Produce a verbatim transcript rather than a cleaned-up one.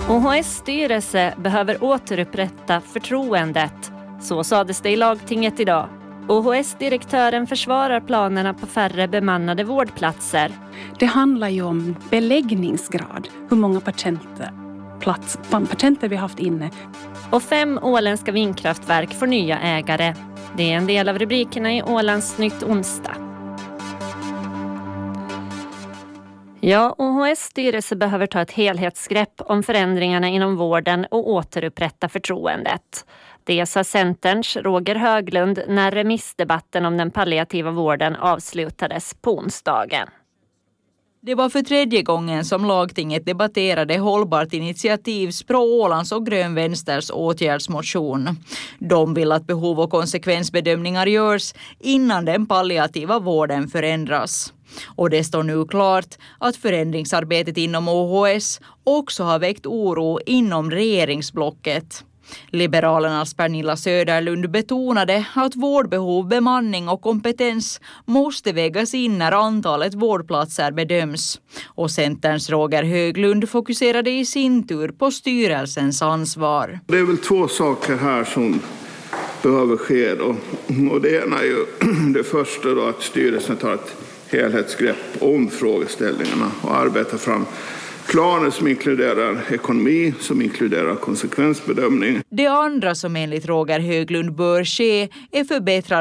O H S styrelse behöver återupprätta förtroendet. Så sades det i lagtinget idag. O H S-direktören försvarar planerna på färre bemannade vårdplatser. Det handlar ju om beläggningsgrad. Hur många patienter, plats, patienter vi har haft inne. Och fem åländska vindkraftverk får nya ägare. Det är en del av rubrikerna i Ålands Nytt onsdag. Ja, O H S styrelse behöver ta ett helhetsgrepp om förändringarna inom vården och återupprätta förtroendet. Det sa Centerns Roger Höglund när remissdebatten om den palliativa vården avslutades på onsdagen. Det var för tredje gången som lagtinget debatterade hållbart initiativs pro-Ålands och grönvänsters åtgärdsmotion. De vill att behov- och konsekvensbedömningar görs innan den palliativa vården förändras. Och det står nu klart att förändringsarbetet inom O H S också har väckt oro inom regeringsblocket. Liberalernas Pernilla Söderlund betonade att vårdbehov, bemanning och kompetens måste vägas in när antalet vårdplatser bedöms. Och Centerns Roger Höglund fokuserade i sin tur på styrelsens ansvar. Det är väl två saker här som behöver ske då. Och det ena är ju det första då, att styrelsen tar ett helhetsgrepp om frågeställningarna och arbetar fram planer som inkluderar ekonomi, som inkluderar konsekvensbedömning. Det andra som enligt Roger Höglund bör ske är förbättrad